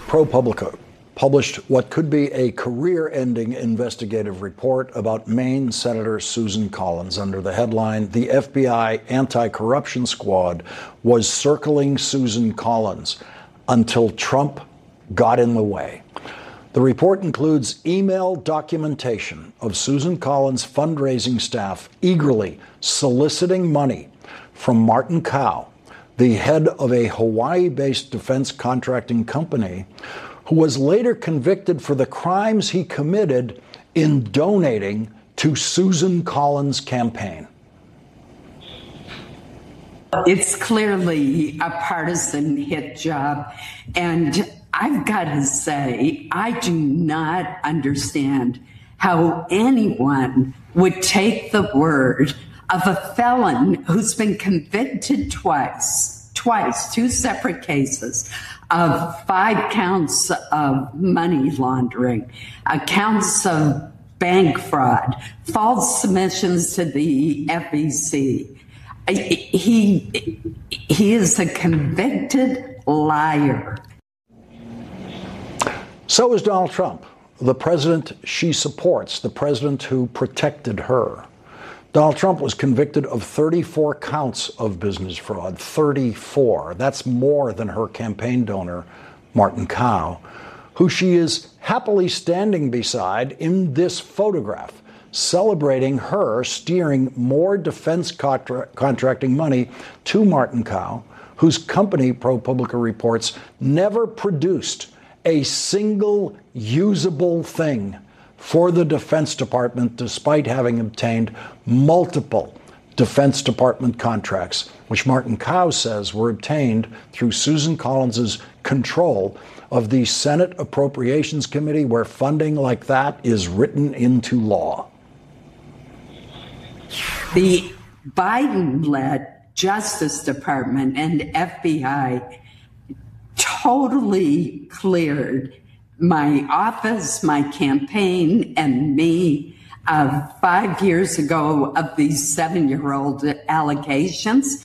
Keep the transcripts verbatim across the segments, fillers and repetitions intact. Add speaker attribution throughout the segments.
Speaker 1: ProPublica published what could be a career-ending investigative report about Maine Senator Susan Collins under the headline, "The F B I Anti-Corruption Squad was circling Susan Collins until Trump got in the way." The report includes email documentation of Susan Collins' fundraising staff eagerly soliciting money from Martin Kao, the head of a Hawaii-based defense contracting company, who was later convicted for the crimes he committed in donating to Susan Collins' campaign.
Speaker 2: It's clearly a partisan hit job, and I've got to say, I do not understand how anyone would take the word of a felon who's been convicted twice, twice, two separate cases, of five counts of money laundering, uh, counts of bank fraud, false submissions to the F E C. He, he is a convicted liar.
Speaker 1: So is Donald Trump, the president she supports, the president who protected her. Donald Trump was convicted of thirty-four counts of business fraud, thirty-four. That's more than her campaign donor, Martin Kao, who she is happily standing beside in this photograph, celebrating her steering more defense contra- contracting money to Martin Kao, whose company, ProPublica reports, never produced a single usable thing for the Defense Department, despite having obtained multiple Defense Department contracts, which Martin Kao says were obtained through Susan Collins's control of the Senate Appropriations Committee, where funding like that is written into law.
Speaker 2: The Biden-led Justice Department and F B I totally cleared my office, my campaign, and me uh, five years ago of these seven-year-old allegations.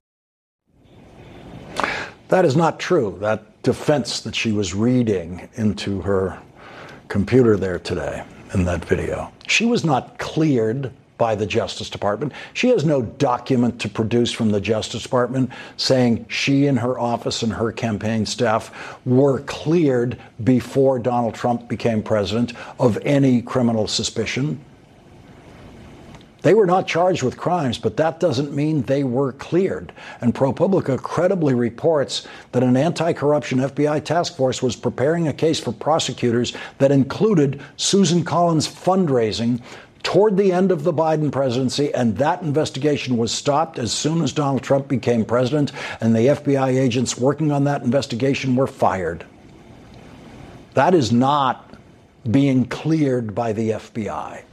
Speaker 1: That is not true. That defense that she was reading into her computer there today in that video, she was not cleared by the Justice Department. She has no document to produce from the Justice Department saying she and her office and her campaign staff were cleared before Donald Trump became president of any criminal suspicion. They were not charged with crimes, but that doesn't mean they were cleared. And ProPublica credibly reports that an anti-corruption F B I task force was preparing a case for prosecutors that included Susan Collins' fundraising toward the end of the Biden presidency, and that investigation was stopped as soon as Donald Trump became president, and the F B I agents working on that investigation were fired. That is not being cleared by the F B I.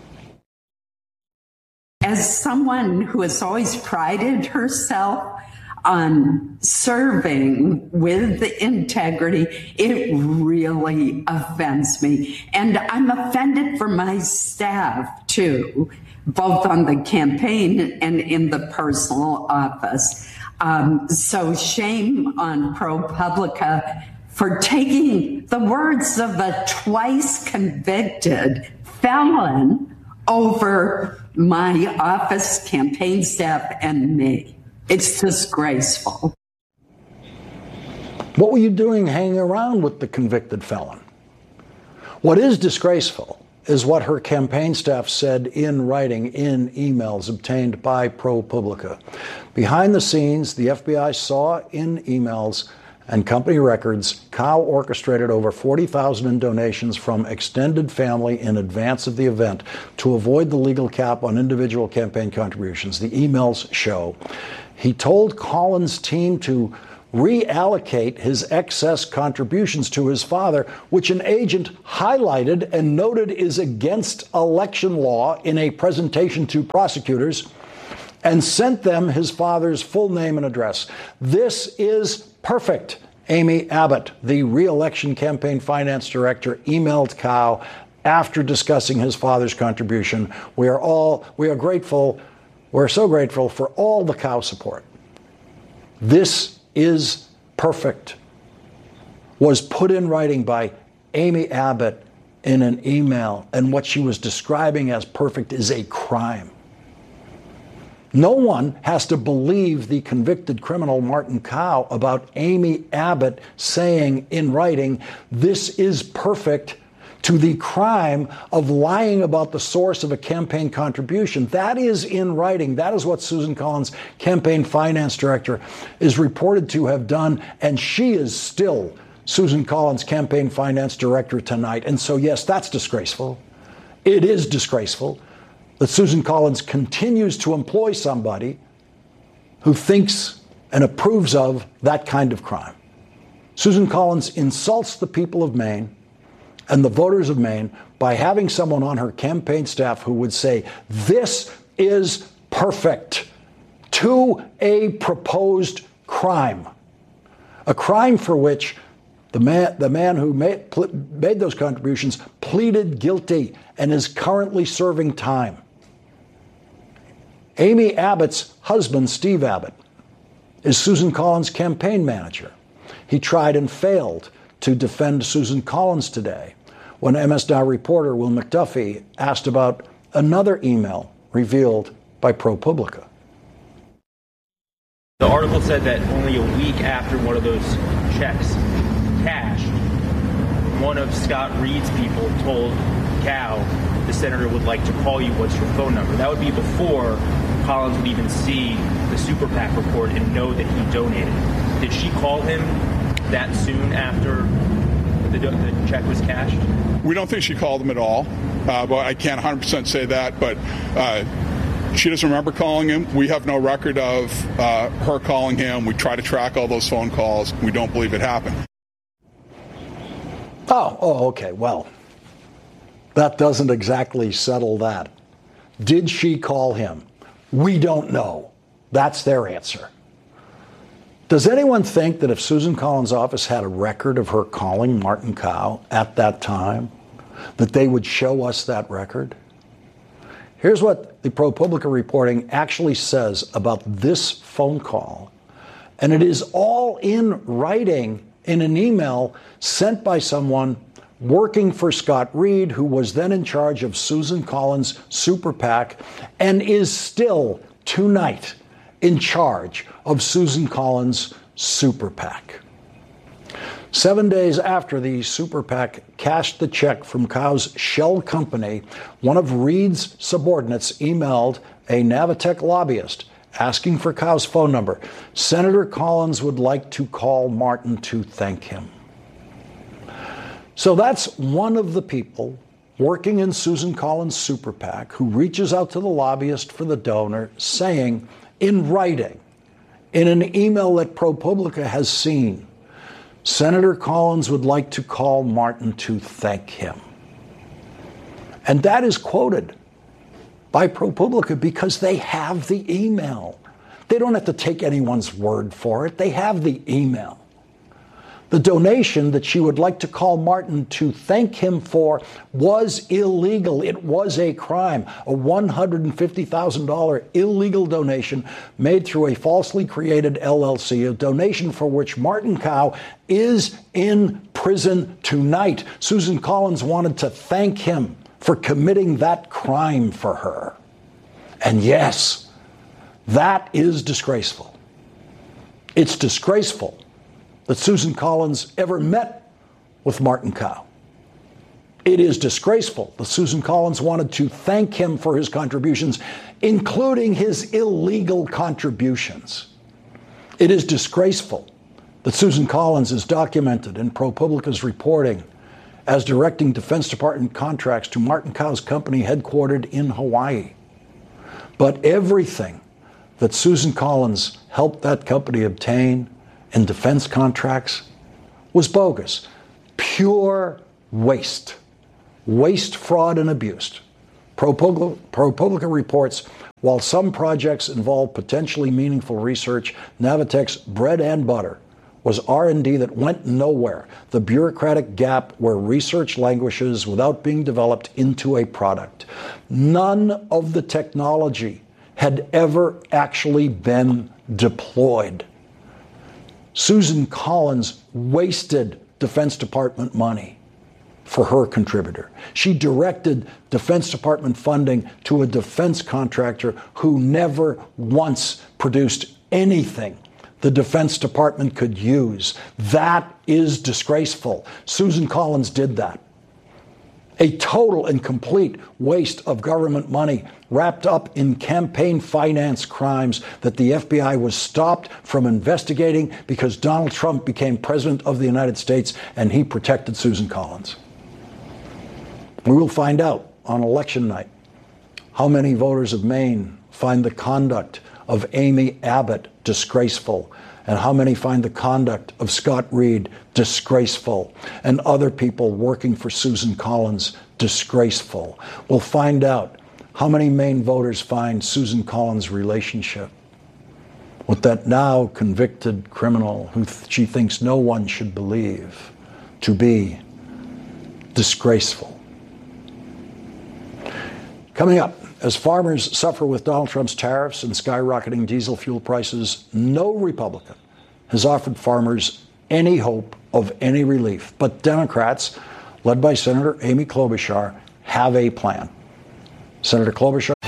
Speaker 2: As someone who has always prided herself on serving with integrity, it really offends me. And I'm offended for my staff, too, both on the campaign and in the personal office. Um, so shame on ProPublica for taking the words of a twice convicted felon over my office, campaign staff, and me. It's disgraceful.
Speaker 1: What were you doing hanging around with the convicted felon? What is disgraceful is what her campaign staff said in writing in emails obtained by ProPublica. Behind the scenes, the F B I saw in emails and company records, Kao orchestrated over forty thousand dollars in donations from extended family in advance of the event to avoid the legal cap on individual campaign contributions. The emails show he told Collins' team to reallocate his excess contributions to his father, which an agent highlighted and noted is against election law in a presentation to prosecutors, and sent them his father's full name and address. This is perfect. Amy Abbott, the re-election campaign finance director, emailed Kao after discussing his father's contribution. We are all, we are grateful, we're so grateful for all the Kao support. This is perfect. was put in writing by Amy Abbott in an email, and what she was describing as perfect is a crime. No one has to believe the convicted criminal Martin Kao about Amy Abbott saying in writing, this is perfect, to the crime of lying about the source of a campaign contribution. That is in writing. That is what Susan Collins, campaign finance director, is reported to have done, and she is still Susan Collins, campaign finance director tonight. And so, yes, that's disgraceful. It is disgraceful that Susan Collins continues to employ somebody who thinks and approves of that kind of crime. Susan Collins insults the people of Maine and the voters of Maine by having someone on her campaign staff who would say, this is perfect, to a proposed crime, a crime for which the man, the man who made, made those contributions pleaded guilty and is currently serving time. Amy Abbott's husband, Steve Abbott, is Susan Collins' campaign manager. He tried and failed to defend Susan Collins today when M S Now reporter Will McDuffie asked about another email revealed by ProPublica.
Speaker 3: The article said that only a week after one of those checks cashed, one of Scott Reed's people told Kao, the senator would like to call you, what's your phone number? That would be before Collins would even see the Super PAC report and know that he donated. Did she call him that soon after the, the check was cashed?
Speaker 4: We don't think she called him at all, uh, but I can't one hundred percent say that, but uh, she doesn't remember calling him. We have no record of uh, her calling him. We try to track all those phone calls. We don't believe it happened.
Speaker 1: Oh, oh, okay, well, that doesn't exactly settle that. Did she call him? We don't know. That's their answer. Does anyone think that if Susan Collins' office had a record of her calling Martin Kao at that time, that they would show us that record? Here's what the ProPublica reporting actually says about this phone call. And it is all in writing in an email sent by someone working for Scott Reed, who was then in charge of Susan Collins' Super PAC and is still tonight in charge of Susan Collins' Super PAC. Seven days after the Super PAC cashed the check from Kao's shell company, one of Reed's subordinates emailed a Navitech lobbyist asking for Kao's phone number. Senator Collins would like to call Martin to thank him. So that's one of the people working in Susan Collins' Super PAC who reaches out to the lobbyist for the donor saying in writing, in an email that ProPublica has seen, Senator Collins would like to call Martin to thank him. And that is quoted by ProPublica because they have the email. They don't have to take anyone's word for it. They have the email. The donation that she would like to call Martin to thank him for was illegal. It was a crime, a one hundred fifty thousand dollars illegal donation made through a falsely created L L C, a donation for which Martin Kao is in prison tonight. Susan Collins wanted to thank him for committing that crime for her. And yes, that is disgraceful. It's disgraceful that Susan Collins ever met with Martin Kao. It is disgraceful that Susan Collins wanted to thank him for his contributions, including his illegal contributions. It is disgraceful that Susan Collins is documented in ProPublica's reporting as directing Defense Department contracts to Martin Kao's company headquartered in Hawaii. But everything that Susan Collins helped that company obtain in defense contracts was bogus. Pure waste. Waste, fraud, and abuse. ProPublica, ProPublica reports, while some projects involve potentially meaningful research, Navitech's bread and butter was R and D that went nowhere, the bureaucratic gap where research languishes without being developed into a product. None of the technology had ever actually been deployed. Susan Collins wasted Defense Department money for her contributor. She directed Defense Department funding to a defense contractor who never once produced anything the Defense Department could use. That is disgraceful. Susan Collins did that. A total and complete waste of government money wrapped up in campaign finance crimes that the F B I was stopped from investigating because Donald Trump became president of the United States and he protected Susan Collins. We will find out on election night how many voters of Maine find the conduct of Amy Abbott disgraceful, and how many find the conduct of Scott Reed disgraceful, and other people working for Susan Collins disgraceful. We'll find out how many Maine voters find Susan Collins' relationship with that now convicted criminal who th- she thinks no one should believe to be disgraceful. Coming up, as farmers suffer with Donald Trump's tariffs and skyrocketing diesel fuel prices, no Republican has offered farmers any hope of any relief. But Democrats, led by Senator Amy Klobuchar, have a plan. Senator Klobuchar